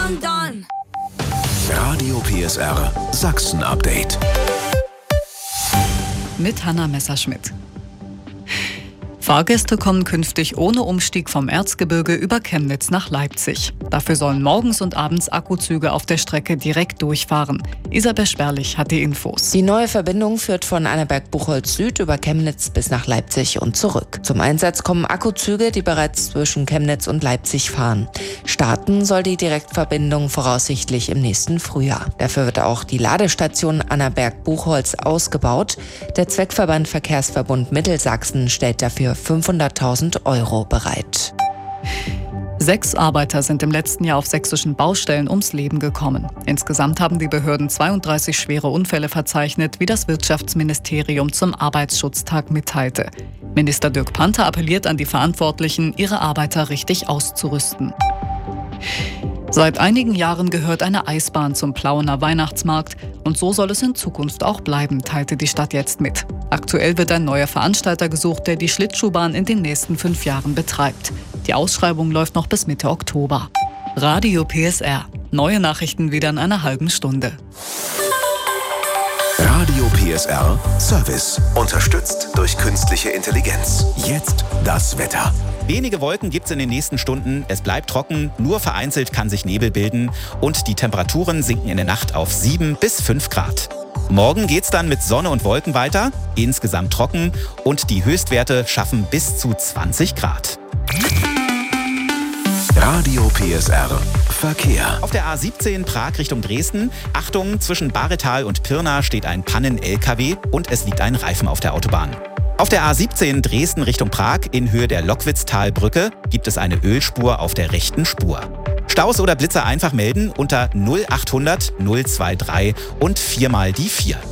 London. Radio PSR Sachsen-Update. Mit Hanna Messerschmidt. Fahrgäste kommen künftig ohne Umstieg vom Erzgebirge über Chemnitz nach Leipzig. Dafür sollen morgens und abends Akkuzüge auf der Strecke direkt durchfahren. Isabel Sperlich hat die Infos. Die neue Verbindung führt von Annaberg-Buchholz Süd über Chemnitz bis nach Leipzig und zurück. Zum Einsatz kommen Akkuzüge, die bereits zwischen Chemnitz und Leipzig fahren. Starten soll die Direktverbindung voraussichtlich im nächsten Frühjahr. Dafür wird auch die Ladestation Annaberg-Buchholz ausgebaut. Der Zweckverband Verkehrsverbund Mittelsachsen stellt dafür 500.000 € bereit. 6 Arbeiter sind im letzten Jahr auf sächsischen Baustellen ums Leben gekommen. Insgesamt haben die Behörden 32 schwere Unfälle verzeichnet, wie das Wirtschaftsministerium zum Arbeitsschutztag mitteilte. Minister Dirk Panther appelliert an die Verantwortlichen, ihre Arbeiter richtig auszurüsten. Seit einigen Jahren gehört eine Eisbahn zum Plauener Weihnachtsmarkt und so soll es in Zukunft auch bleiben, teilte die Stadt jetzt mit. Aktuell wird ein neuer Veranstalter gesucht, der die Schlittschuhbahn in den nächsten 5 Jahren betreibt. Die Ausschreibung läuft noch bis Mitte Oktober. Radio PSR. Neue Nachrichten wieder in einer halben Stunde. Radio PSR Service. Unterstützt durch künstliche Intelligenz. Jetzt das Wetter. Wenige Wolken gibt's in den nächsten Stunden. Es bleibt trocken, nur vereinzelt kann sich Nebel bilden und die Temperaturen sinken in der Nacht auf 7 bis 5 Grad. Morgen geht's dann mit Sonne und Wolken weiter, insgesamt trocken und die Höchstwerte schaffen bis zu 20 Grad. Radio PSR Verkehr. Auf der A17 Prag Richtung Dresden. Achtung, zwischen Baretal und Pirna steht ein Pannen-LKW und es liegt ein Reifen auf der Autobahn. Auf der A17 Dresden Richtung Prag in Höhe der Lockwitztalbrücke gibt es eine Ölspur auf der rechten Spur. Staus oder Blitzer einfach melden unter 0800 023 und 4 mal die 4.